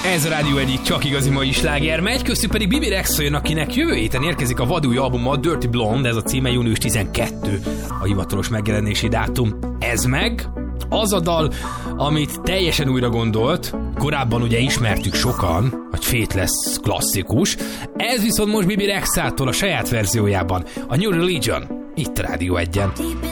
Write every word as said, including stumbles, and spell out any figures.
Ez a Rádió egyik csak igazi mai sláger megy, köztük pedig Bibi Rexha jön, akinek jövő héten érkezik a vadúj albuma, Dirty Blonde, ez a címe, június tizenkettő a hivatalos megjelenési dátum. Ez meg az a dal, amit teljesen újra gondolt, korábban ugye ismertük sokan, hogy Fate lesz klasszikus, ez viszont most Bibi Rexától a saját verziójában, a New Religion, itt a Rádió egyen.